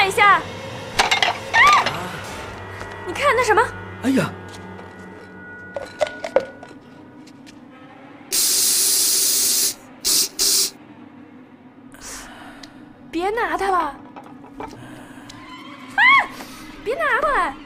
一下。啊！你看那什么？ 哎呀！ 别拿它了！啊！别拿过来！